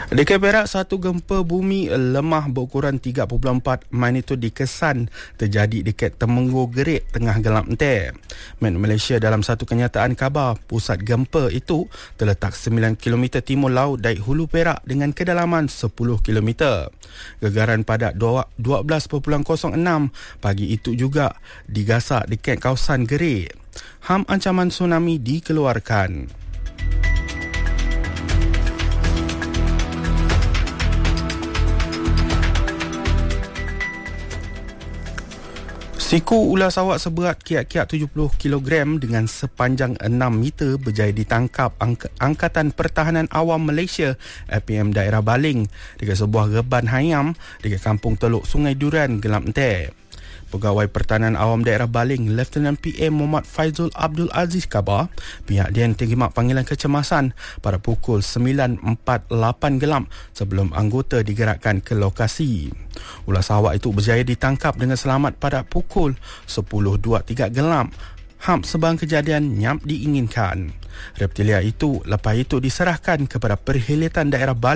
Dekat Perak, satu gempa bumi lemah berukuran 3.4 magnitudo dikesan terjadi dekat Temenggur Gerik, Tengah Gelap Entek. Met Malaysia dalam satu kenyataan khabar, pusat gempa itu terletak 9 km timur laut dari hulu Perak dengan kedalaman 10 km. Gegaran pada 12.06 pagi itu juga digasak dekat kawasan Gerik. Ancaman tsunami dikeluarkan. Siku ular sawak seberat kiat-kiat 70 kg dengan sepanjang 6 meter berjaya ditangkap Angkatan Pertahanan Awam Malaysia APM Daerah Baling dekat sebuah reban hayam dekat kampung Teluk Sungai Durian, Gelap Entek. Pegawai Pertahanan Awam Daerah Baling, Lieutenant PM Muhammad Faizul Abdul Aziz khabar, pihak dia terima panggilan kecemasan pada pukul 9.48 gelap sebelum anggota digerakkan ke lokasi. Ular sawak itu berjaya ditangkap dengan selamat pada pukul 10.23 gelap. Sebang kejadian nyap diinginkan. Reptilia itu lepas itu diserahkan kepada Perkhidmatan Daerah Baling